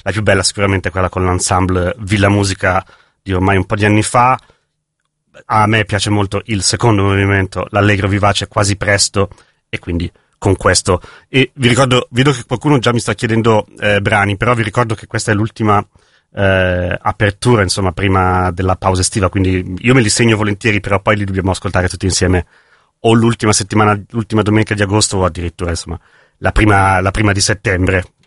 La più bella sicuramente è quella con l'ensemble Villa Musica di ormai un po' di anni fa. A me piace molto il secondo movimento, l'allegro vivace quasi presto, e quindi con questo. E vi ricordo, vedo che qualcuno già mi sta chiedendo brani, però vi ricordo che questa è l'ultima apertura, insomma, prima della pausa estiva, quindi io me li segno volentieri, però poi li dobbiamo ascoltare tutti insieme o l'ultima settimana, l'ultima domenica di agosto, o addirittura insomma la prima di settembre,